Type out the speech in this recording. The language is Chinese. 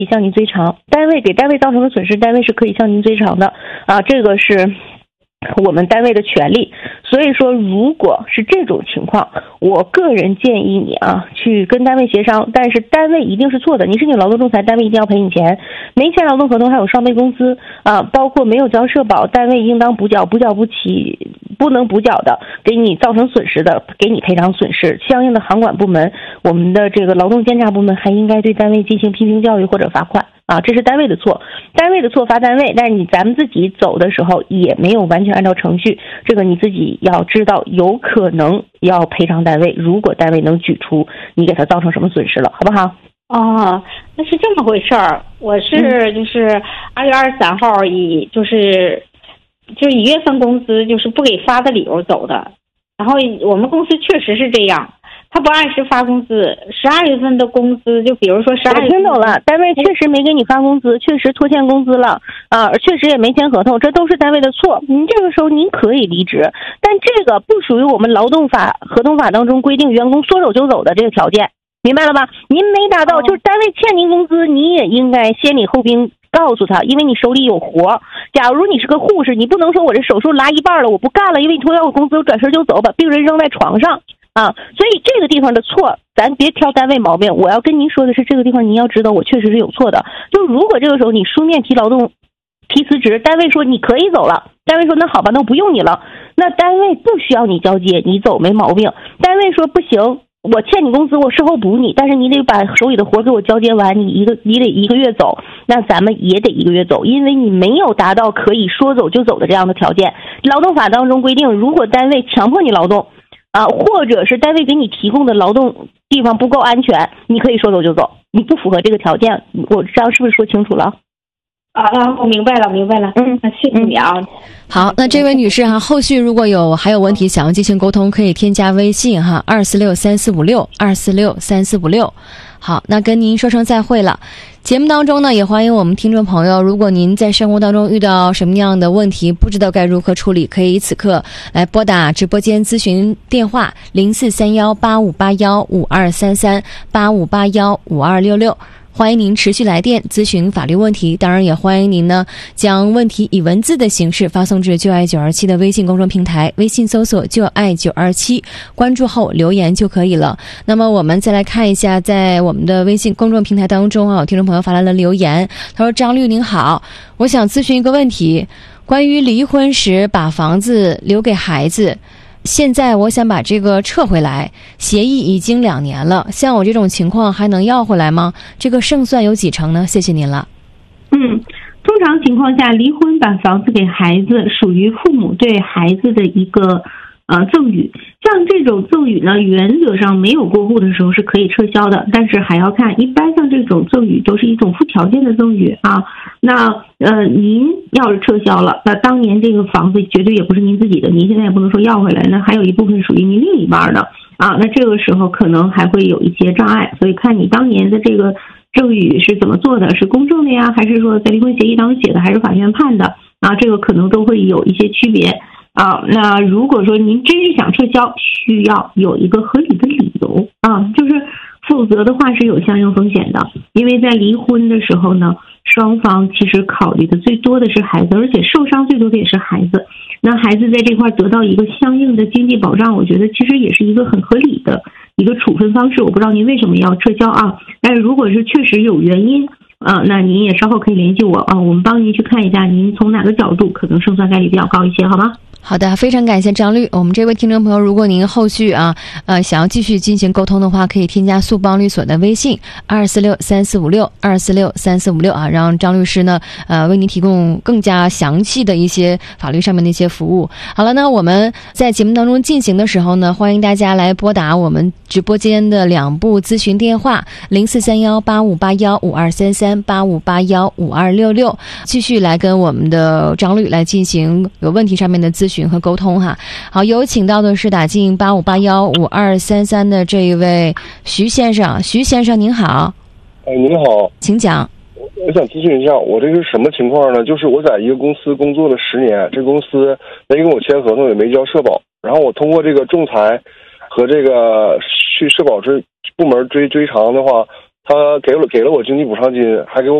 以向您追偿，给单位造成的损失，单位是可以向您追偿的啊，这个是我们单位的权利。所以说如果是这种情况，我个人建议你去跟单位协商，但是单位一定是错的，你申请劳动仲裁，单位一定要赔你钱，没签劳动合同还有双倍工资包括没有交社保，单位应当补缴，补缴不起不能补缴的，给你造成损失的，给你赔偿损失。相应的行管部门，我们的这个劳动监察部门还应该对单位进行批评教育或者罚款这是单位的错，单位的错罚单位，但是咱们自己走的时候也没有完全按照程序，这个你自己要知道，有可能要赔偿单位，如果单位能举出你给他造成什么损失了，好不好？ 那是这么回事儿。我是就是2月23号以就是1月份工资就是不给发的理由走的，然后我们公司确实是这样，他不按时发工资，12月份的工资就比如说12月份， 我听懂了，单位确实没给你发工资，确实拖欠工资了确实也没签合同，这都是单位的错。您这个时候您可以离职，但这个不属于我们劳动法、合同法当中规定员工说走就走的这个条件，明白了吧？您没达到，就是单位欠您工资，你也应该先礼后兵告诉他，因为你手里有活。假如你是个护士，你不能说我这手术拉一半了，我不干了，因为你拖欠我工资，我转身就走，把病人扔在床上所以这个地方的错，咱别挑单位毛病。我要跟您说的是，这个地方您要知道，我确实是有错的。就如果这个时候你书面提辞职，单位说你可以走了，单位说那好吧，那我不用你了，那单位不需要你交接，你走没毛病。单位说不行，我欠你工资，我事后补你，但是你得把手里的活给我交接完，你得1个月走，那咱们也得1个月走，因为你没有达到可以说走就走的这样的条件。劳动法当中规定，如果单位强迫你劳动或者是单位给你提供的劳动地方不够安全，你可以说走就走，你不符合这个条件，我这样是不是说清楚了？ 我明白了。谢谢你好，那这位女士后续如果还有问题想要进行沟通，可以添加微信2463456。好，那跟您说声再会了。节目当中呢，也欢迎我们听众朋友，如果您在生活当中遇到什么样的问题，不知道该如何处理，可以此刻来拨打直播间咨询电话04318581523385815266。欢迎您持续来电咨询法律问题，当然也欢迎您呢将问题以文字的形式发送至就爱927的微信公众平台，微信搜索就爱927，关注后留言就可以了。那么我们再来看一下，在我们的微信公众平台当中有听众朋友发来了留言，他说：张律您好，我想咨询一个问题，关于离婚时把房子留给孩子，现在我想把这个撤回来，协议已经2年了，像我这种情况还能要回来吗？这个胜算有几成呢？谢谢您了。 通常情况下，离婚把房子给孩子属于父母对孩子的一个赠与，像这种赠与呢，原则上没有过户的时候是可以撤销的，但是还要看，一般像这种赠与都是一种附条件的赠与那您要是撤销了，那当年这个房子绝对也不是您自己的，您现在也不能说要回来，那还有一部分属于您另一半的那这个时候可能还会有一些障碍，所以看你当年的这个赠与是怎么做的，是公证的呀，还是说在离婚协议当中写的，还是法院判的这个可能都会有一些区别那如果说您真是想撤销，需要有一个合理的理由就是否则的话是有相应风险的，因为在离婚的时候呢，双方其实考虑的最多的是孩子，而且受伤最多的也是孩子，那孩子在这块得到一个相应的经济保障，我觉得其实也是一个很合理的一个处分方式。我不知道您为什么要撤销但是如果是确实有原因那您也稍后可以联系我我们帮您去看一下您从哪个角度可能胜算概率比较高一些，好吗？ 好的，非常感谢张律。我们这位听众朋友，如果您后续想要继续进行沟通的话，可以添加速帮律所的微信2463456让张律师呢为您提供更加详细的一些法律上面的一些服务。好了，那我们在节目当中进行的时候呢，欢迎大家来拨打我们直播间的2部咨询电话04318581523385815266，继续来跟我们的张律来进行有问题上面的咨询和沟通好，有请到的是打进85815233的这一位徐先生。徐先生您好。 您好， 请讲。 我想咨询一下，我这是什么情况呢？就是我在一个公司工作了10年，这公司没跟我签合同，也没交社保，然后我通过这个仲裁和这个去社保部门追偿的话， 他给了我经济补偿金，还给我